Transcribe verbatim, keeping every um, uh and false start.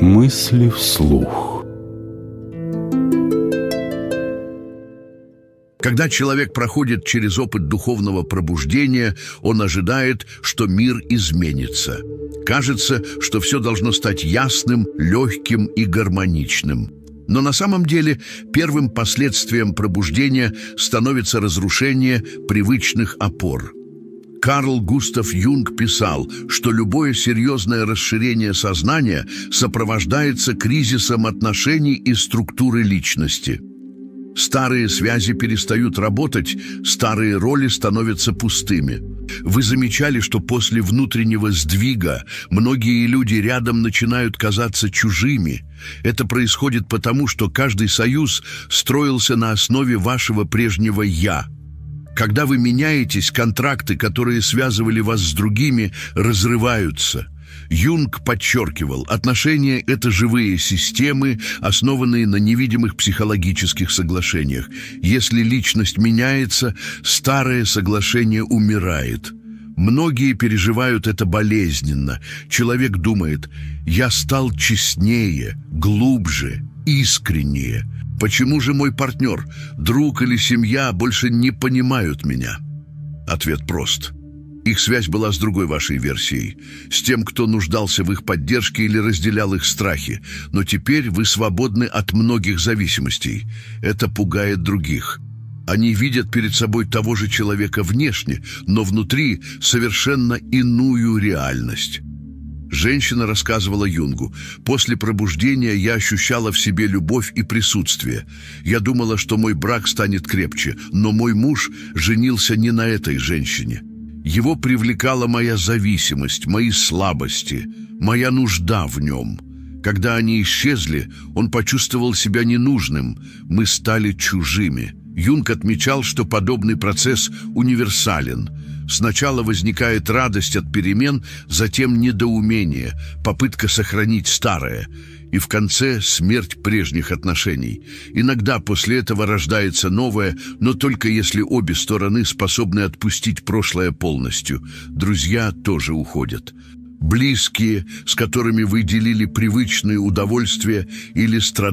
Мысли вслух. Когда человек проходит через опыт духовного пробуждения, он ожидает, что мир изменится. Кажется, что все должно стать ясным, легким и гармоничным. Но на самом деле первым последствием пробуждения становится разрушение привычных опор. Карл Густав Юнг писал, что любое серьезное расширение сознания сопровождается кризисом отношений и структуры личности. Старые связи перестают работать, старые роли становятся пустыми. Вы замечали, что после внутреннего сдвига многие люди рядом начинают казаться чужими? Это происходит потому, что каждый союз строился на основе вашего прежнего «я». Когда вы меняетесь, контракты, которые связывали вас с другими, разрываются. Юнг подчеркивал, отношения – это живые системы, основанные на невидимых психологических соглашениях. Если личность меняется, старое соглашение умирает. Многие переживают это болезненно. Человек думает: «Я стал честнее, глубже, искреннее. Почему же мой партнер, друг или семья больше не понимают меня?» Ответ прост. Их связь была с другой вашей версией, с тем, кто нуждался в их поддержке или разделял их страхи. Но теперь вы свободны от многих зависимостей. Это пугает других. Они видят перед собой того же человека внешне, но внутри совершенно иную реальность. Женщина рассказывала Юнгу: «После пробуждения я ощущала в себе любовь и присутствие. Я думала, что мой брак станет крепче, но мой муж женился не на этой женщине. Его привлекала моя зависимость, мои слабости, моя нужда в нем. Когда они исчезли, он почувствовал себя ненужным. Мы стали чужими». Юнг отмечал, что подобный процесс универсален. Сначала возникает радость от перемен, затем недоумение, попытка сохранить старое, и в конце смерть прежних отношений. Иногда после этого рождается новое, но только если обе стороны способны отпустить прошлое полностью. Друзья тоже уходят. Близкие, с которыми вы делили привычные удовольствия или страдания,